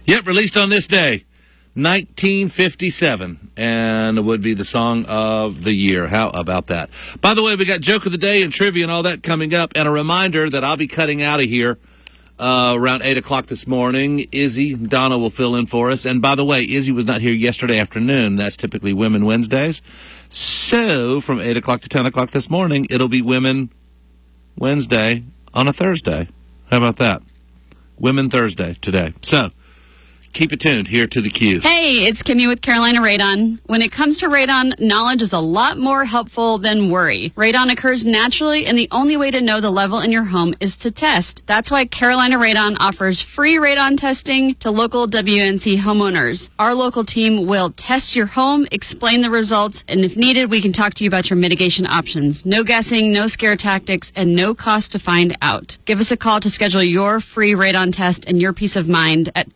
Yep, released on this day, 1957, and it would be the song of the year. How about that? By the way, we got Joke of the Day and trivia and all that coming up, and a reminder that I'll be cutting out of here around 8 o'clock this morning. Donna will fill in for us. And by the way, Izzy was not here yesterday afternoon. That's typically Women Wednesdays. So from 8 o'clock to 10 o'clock this morning, it'll be Women Wednesday on a Thursday. How about that? Women Thursday today. So keep it tuned here to the Q. Hey, it's Kimmy with Carolina Radon. When it comes to radon, knowledge is a lot more helpful than worry. Radon occurs naturally, and the only way to know the level in your home is to test. That's why Carolina Radon offers free radon testing to local WNC homeowners. Our local team will test your home, explain the results, and if needed, we can talk to you about your mitigation options. No guessing, no scare tactics, and no cost to find out. Give us a call to schedule your free radon test and your peace of mind at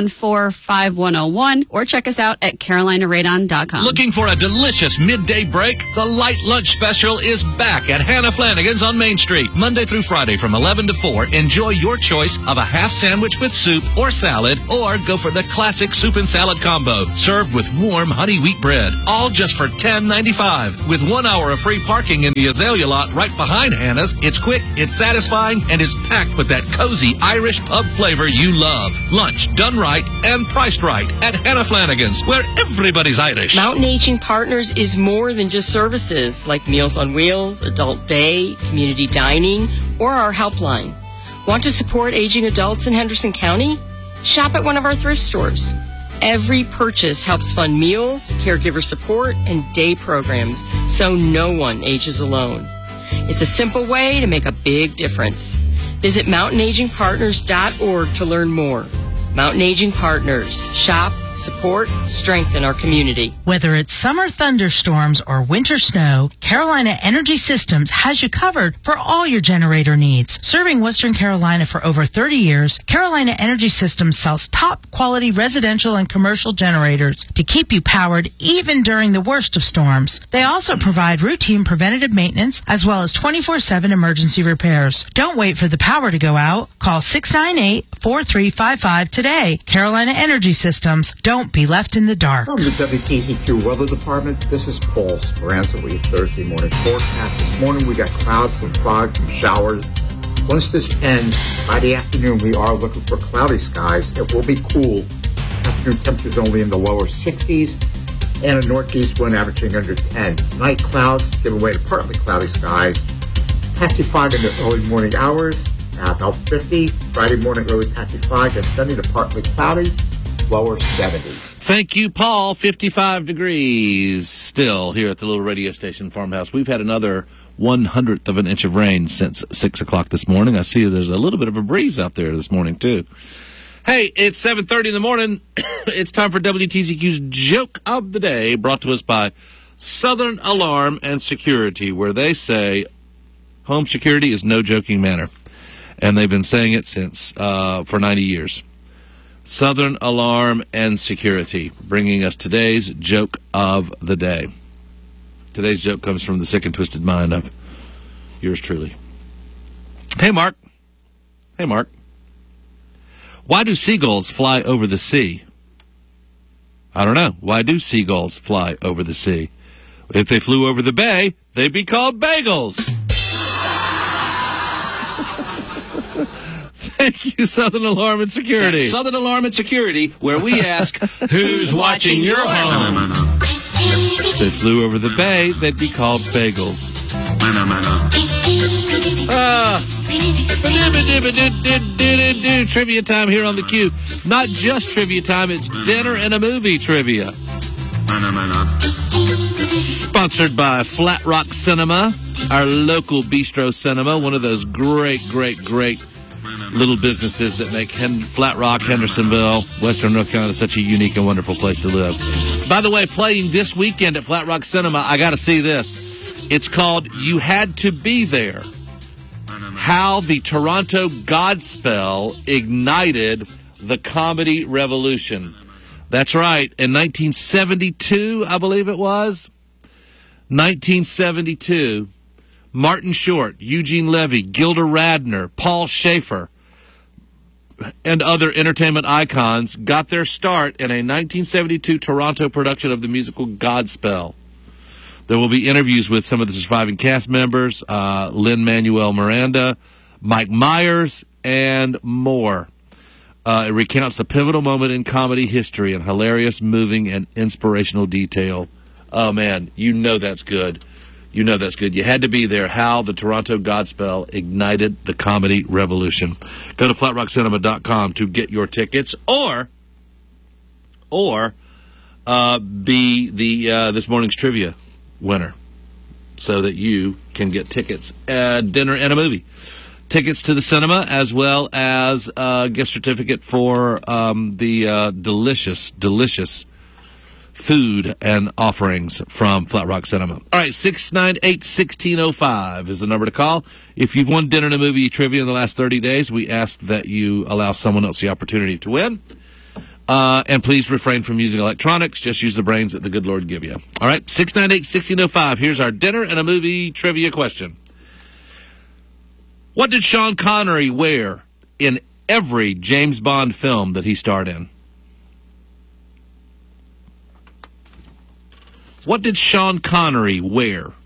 214-5101 or check us out at carolinaradon.com. Looking for a delicious midday break? The Light Lunch Special is back at Hannah Flanagan's on Main Street. Monday through Friday from 11 to 4. Enjoy your choice of a half sandwich with soup or salad, or go for the classic soup and salad combo, served with warm honey wheat bread. All just for $10.95. With 1 hour of free parking in the Azalea lot right behind Hannah's, it's quick, it's satisfying, and it's packed with that cozy Irish pub flavor you love. Lunch done right and priced right at Hannah Flanagan's, where everybody's Irish. Mountain Aging Partners is more than just services like Meals on Wheels, Adult Day, Community Dining, or our helpline. Want to support aging adults in Henderson County? Shop at one of our thrift stores. Every purchase helps fund meals, caregiver support, and day programs, so no one ages alone. It's a simple way to make a big difference. Visit mountainagingpartners.org to learn more. Mountain Aging Partners. Shop, support, strengthen our community. Whether it's summer thunderstorms or winter snow, Carolina Energy Systems has you covered for all your generator needs. Serving Western Carolina for over 30 years, Carolina Energy Systems sells top quality residential and commercial generators to keep you powered even during the worst of storms. They also provide routine preventative maintenance as well as 24/7 emergency repairs. Don't wait for the power to go out. Call 698-4355 today. Carolina Energy Systems. Don't be left in the dark. From the WTCQ Weather Department, this is Paul Speranza with your Thursday morning forecast. This morning we got clouds, some fog, some showers. Once this ends, by the afternoon we are looking for cloudy skies. It will be cool. Afternoon temperatures only in the lower 60s and a northeast wind averaging under 10. Night clouds give way to partly cloudy skies. Patchy fog in the early morning hours, about 50. Friday morning early patchy fog and Sunday to partly cloudy. Lower 70s. Thank you, Paul. 55 degrees still here at the little radio station farmhouse. We've had another 1/100th of an inch of rain since 6 o'clock this morning. I see there's a little bit of a breeze out there this morning, too. Hey, it's 7:30 in the morning. It's time for WTCQ's Joke of the Day, brought to us by Southern Alarm and Security, where they say home security is no joking matter. And they've been saying it since for 90 years. Southern Alarm and Security, bringing us today's Joke of the Day. Today's joke comes from the sick and twisted mind of yours truly. Hey, Mark. Hey, Mark. Why do seagulls fly over the sea? I don't know. Why do seagulls fly over the sea? If they flew over the bay, they'd be called bagels. Thank you, Southern Alarm and Security. That's Southern Alarm and Security, where we ask, who's watching your home? If they flew over the bay, they'd be called bagels. Trivia time here on the Q. Not just trivia time, it's dinner and a movie trivia. Sponsored by Flat Rock Cinema, our local bistro cinema, one of those great little businesses that make Flat Rock, Hendersonville, Western North Carolina such a unique and wonderful place to live. By the way, playing this weekend at Flat Rock Cinema, I got to see this. It's called You Had to Be There. How the Toronto Godspell Ignited the Comedy Revolution. That's right. In 1972, I believe it was. 1972. Martin Short, Eugene Levy, Gilda Radner, Paul Schaefer, and other entertainment icons got their start in a 1972 Toronto production of the musical Godspell. There will be interviews with some of the surviving cast members, Lin-Manuel Miranda, Mike Myers, and more. It recounts a pivotal moment in comedy history and hilarious, moving, and inspirational detail. Oh, man, you know that's good. You know that's good. You had to be there. How the Toronto Godspell ignited the comedy revolution. Go to flatrockcinema.com to get your tickets, or be the this morning's trivia winner, so that you can get tickets, dinner and a movie, tickets to the cinema, as well as a gift certificate for the delicious food and offerings from Flat Rock Cinema. All right, 698-1605 is the number to call. If you've won dinner and a movie trivia in the last 30 days, we ask that you allow someone else the opportunity to win. And please refrain from using electronics. Just use the brains that the good Lord give you. All right, 698-1605. Here's our dinner and a movie trivia question. What did Sean Connery wear in every James Bond film that he starred in? What did Sean Connery wear